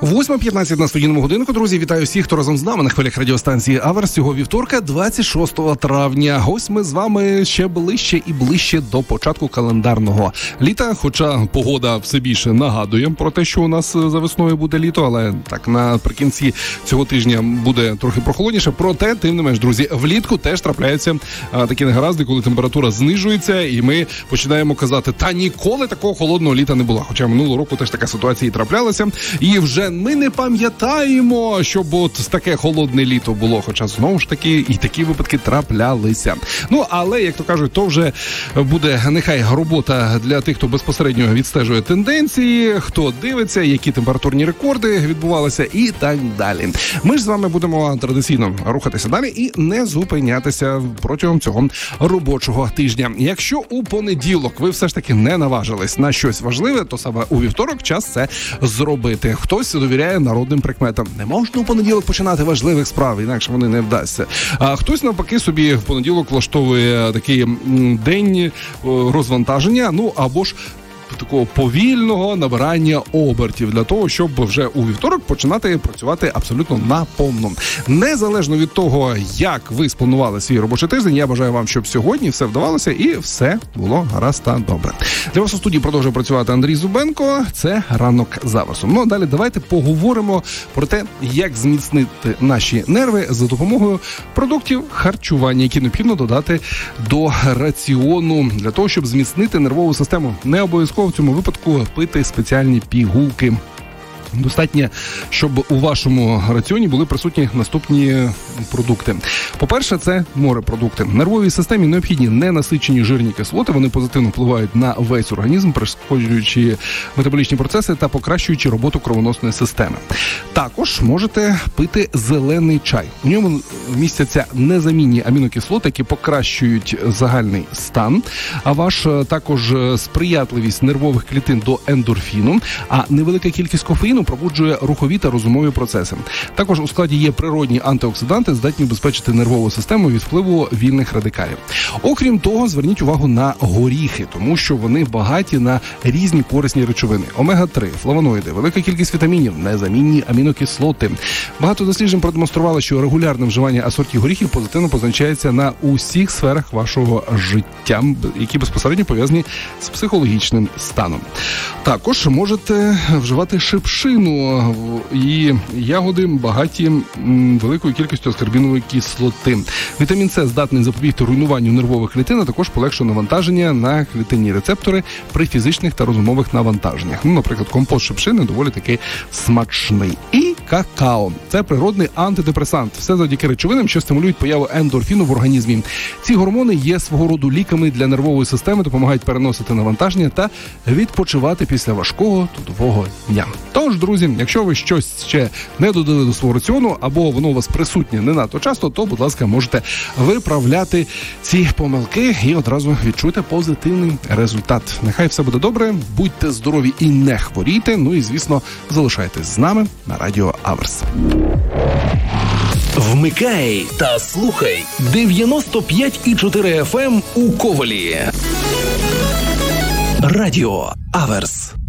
8:15 на студійному годинку, друзі. Вітаю всіх, хто разом з нами на хвилях радіостанції Аверс. Цього вівторка, 26 травня. Ось ми з вами ще ближче і ближче до початку календарного літа. Хоча погода все більше нагадує про те, що у нас за весною буде літо, але так наприкінці цього тижня буде трохи прохолодніше. Проте, тим не менш, друзі, влітку теж трапляються такі негаразди, коли температура знижується, і ми починаємо казати, та ніколи такого холодного літа не було. Хоча минулого року теж така ситуація і траплялася. І вже ми не пам'ятаємо, щоб от таке холодне літо було, хоча знову ж таки і такі випадки траплялися. Ну, але, як то кажуть, то вже буде нехай робота для тих, хто безпосередньо відстежує тенденції, хто дивиться, які температурні рекорди відбувалися і так далі. Ми ж з вами будемо традиційно рухатися далі і не зупинятися протягом цього робочого тижня. Якщо у понеділок ви все ж таки не наважились на щось важливе, то саме у вівторок час це зробити. Хтось довіряє народним прикметам. Не можна у понеділок починати важливих справ, інакше вони не вдасться. А хтось навпаки собі в понеділок влаштовує такий день розвантаження, ну або ж такого повільного набирання обертів для того, щоб вже у вівторок починати працювати абсолютно наповну. Незалежно від того, як ви спланували свій робочий тиждень, я бажаю вам, щоб сьогодні все вдавалося і все було гаразд та добре. Для вас у студії продовжує працювати Андрій Зубенко. Це «Ранок з Аверсом». Ну, а далі давайте поговоримо про те, як зміцнити наші нерви за допомогою продуктів харчування, які необхідно додати до раціону для того, щоб зміцнити нервову систему. Не обов'язково в цьому випадку пити спеціальні пігулки. Достатньо, щоб у вашому раціоні були присутні наступні продукти. По-перше, це морепродукти. Нервовій системі необхідні ненасичені жирні кислоти. Вони позитивно впливають на весь організм, прискорюючи метаболічні процеси та покращуючи роботу кровоносної системи. Також можете пити зелений чай. У ньому містяться незамінні амінокислоти, які покращують загальний стан, а ваш також сприятливість нервових клітин до ендорфіну, а невелика кількість кофеїну пробуджує рухові та розумові процеси. Також у складі є природні антиоксиданти, здатні убезпечити нервову систему від впливу вільних радикалів. Окрім того, зверніть увагу на горіхи, тому що вони багаті на різні корисні речовини. Омега-3, флавоноїди, велика кількість вітамінів, незамінні амінокислоти. Багато досліджень продемонстрували, що регулярне вживання асортів горіхів позитивно позначається на усіх сферах вашого життя, які безпосередньо пов'язані з психологічним станом. Також можете вживати шипшину, і ягоди багаті великою кількістю аскорбінової кислоти. Вітамін С здатний запобігти руйнуванню нервових клітин, а також полегшує навантаження на клітинні рецептори при фізичних та розумових навантаженнях. Ну, наприклад, компост шипшини доволі таки смачний. І какао. Це природний антидепресант. Все завдяки речовинам, що стимулюють появу ендорфіну в організмі. Ці гормони є свого роду ліками для нервової системи, допомагають переносити навантаження та відпочивати після важкого трудового дня. Тож, друзі, якщо ви щось ще не додали до свого раціону, або воно у вас присутнє не надто часто, то, будь ласка, можете виправляти ці помилки і одразу відчуйте позитивний результат. Нехай все буде добре, будьте здорові і не хворійте. Ну і, звісно, залишайтесь з нами на радіо Аверс. Вмикай та слухай 95,4 FM у Ковелі. Радіо Аверс.